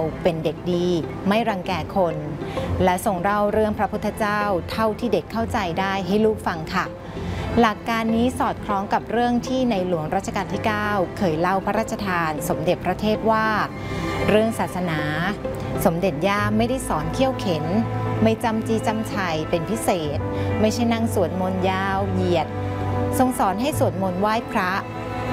เป็นเด็กดีไม่รังแกคนและส่งเล่าเรื่องพระพุทธเจ้าเท่าที่เด็กเข้าใจได้ให้ลูกฟังค่ะหลักการนี้สอดคล้องกับเรื่องที่ในหลวงรัชกาลที่ 9 เคยเล่าพระราชทานสมเด็จพระเทพว่าเรื่องศาสนาสมเด็จย่าไม่ได้สอนเขี่ยวเข็นไม่จำจีจำชัยเป็นพิเศษไม่ใช่นั่งสวดมนต์ยาวเหยียดทรงสอนให้สวดมนต์ไหว้พระ